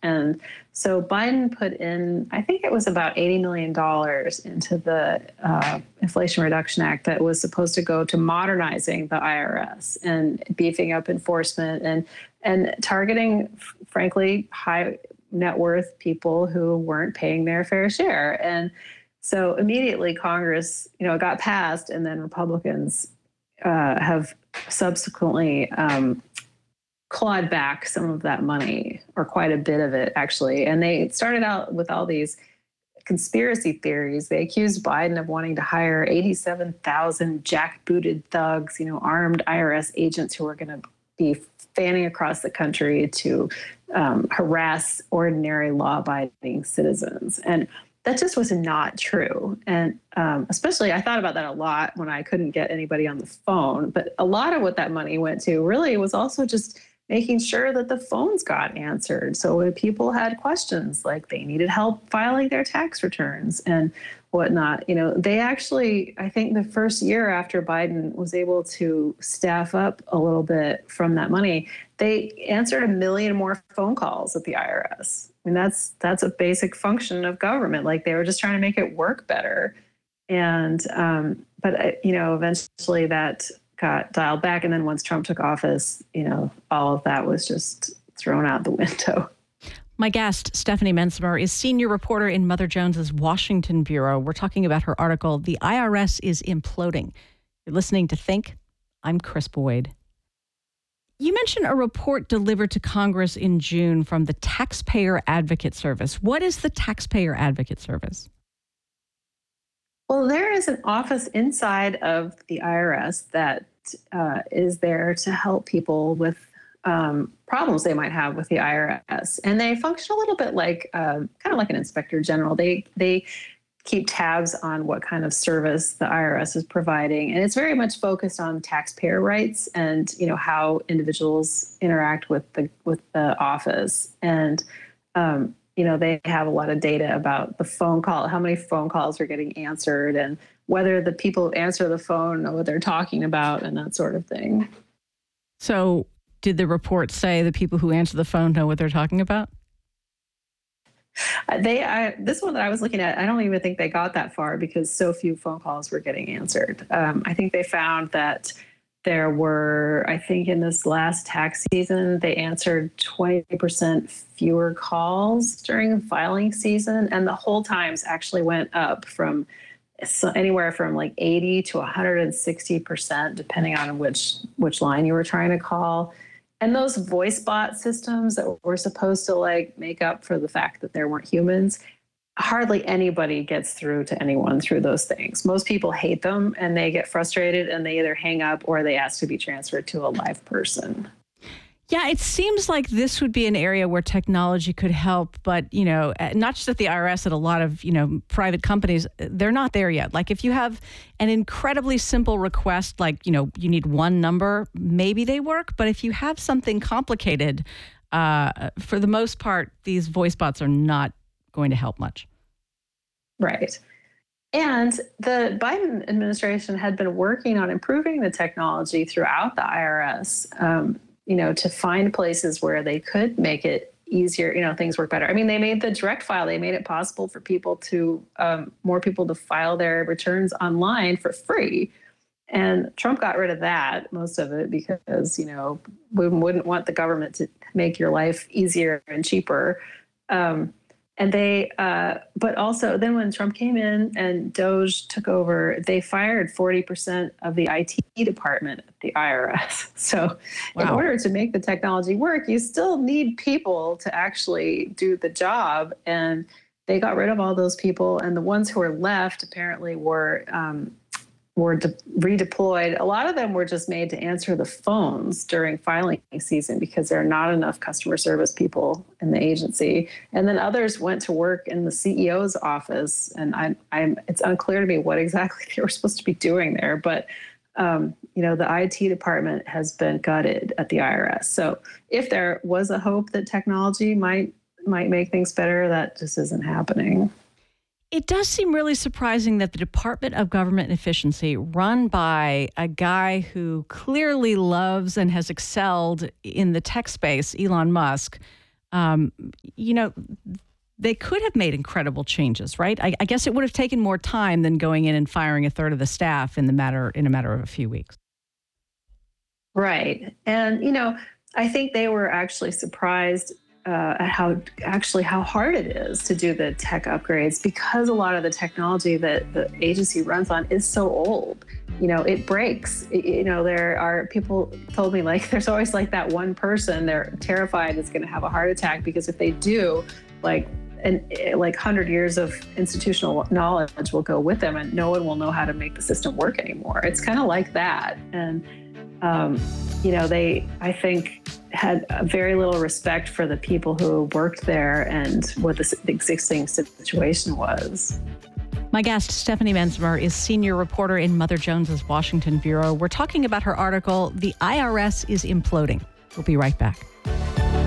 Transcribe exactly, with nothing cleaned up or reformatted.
And so Biden put in, I think it was about eighty million dollars into the uh, Inflation Reduction Act that was supposed to go to modernizing the I R S and beefing up enforcement and and targeting, frankly, high net worth people who weren't paying their fair share. And so immediately Congress, you know, got passed, and then Republicans uh, have subsequently um, clawed back some of that money, or quite a bit of it, actually. And they started out with all these conspiracy theories. They accused Biden of wanting to hire eighty-seven thousand jackbooted thugs, you know, armed I R S agents who are going to be fanning across the country to um, harass ordinary law-abiding citizens. And that just was not true. And um, especially, I thought about that a lot when I couldn't get anybody on the phone. But a lot of what that money went to really was also just making sure that the phones got answered. So when people had questions, like they needed help filing their tax returns and whatnot, you know, they actually, I think the first year after Biden was able to staff up a little bit from that money, they answered a million more phone calls at the I R S. I mean, that's that's a basic function of government. Like, they were just trying to make it work better. And, um, but, uh, you know, eventually that got dialed back. And then once Trump took office, you know, all of that was just thrown out the window. My guest, Stephanie Mensmer, is senior reporter in Mother Jones's Washington Bureau. We're talking about her article, "The I R S is Imploding." You're listening to Think. I'm Chris Boyd. You mentioned a report delivered to Congress in June from the Taxpayer Advocate Service. What is the Taxpayer Advocate Service? Well, there is an office inside of the I R S that uh, is there to help people with um, problems they might have with the I R S. And they function a little bit like, uh, kind of like an inspector general. They, they keep tabs on what kind of service the I R S is providing. And it's very much focused on taxpayer rights and, you know, how individuals interact with the, with the office. And, um, you know, they have a lot of data about the phone call, how many phone calls are getting answered, and whether the people who answer the phone know what they're talking about, and that sort of thing. So did the report say the people who answer the phone know what they're talking about? They, I, this one that I was looking at, I don't even think they got that far because so few phone calls were getting answered. Um, I think they found that there were, I think in this last tax season, they answered twenty percent fewer calls during filing season. And the hold times actually went up from anywhere from like eighty to one hundred sixty percent, depending on which, which line you were trying to call. And those voice bot systems that were supposed to like make up for the fact that there weren't humans, hardly anybody gets through to anyone through those things. Most people hate them and they get frustrated and they either hang up or they ask to be transferred to a live person. Yeah, it seems like this would be an area where technology could help, but, you know, not just at the I R S, at a lot of, you know, private companies, they're not there yet. Like, if you have an incredibly simple request, like, you know, you need one number, maybe they work. But if you have something complicated, uh, for the most part, these voice bots are not going to help much. Right. And the Biden administration had been working on improving the technology throughout the I R S, um, you know, to find places where they could make it easier, you know, things work better. I mean, they made the direct file, they made it possible for people to, um, more people to file their returns online for free. And Trump got rid of that, most of it, because, you know, we wouldn't want the government to make your life easier and cheaper. Um, And they, uh, but also then when Trump came in and Doge took over, they fired forty percent of the I T department at the I R S. So wow. In order to make the technology work, you still need people to actually do the job. And they got rid of all those people. And the ones who were left apparently were, um, were de- redeployed. A lot of them were just made to answer the phones during filing season because there are not enough customer service people in the agency. And then others went to work in the C E O's office. And I, I'm, it's unclear to me what exactly they were supposed to be doing there. But, um, you know, the I T department has been gutted at the I R S. So if there was a hope that technology might might make things better, that just isn't happening. It does seem really surprising that the Department of Government Efficiency, run by a guy who clearly loves and has excelled in the tech space, Elon Musk, um, you know, they could have made incredible changes, right? I, I guess it would have taken more time than going in and firing a third of the staff in the matter in a matter of a few weeks. Right. And, you know, I think they were actually surprised uh, at how actually how hard it is to do the tech upgrades, because a lot of the technology that the agency runs on is so old. You know, it breaks. It, you know, there are people told me, like, there's always like that one person they're terrified is going to have a heart attack, because if they do, like, and like one hundred years of institutional knowledge will go with them, and no one will know how to make the system work anymore. It's kind of like that. And, um, you know, they, I think, had very little respect for the people who worked there and what the existing situation was. My guest, Stephanie Mensmer, is senior reporter in Mother Jones's Washington bureau. We're talking about her article, "The I R S is Imploding." We'll be right back.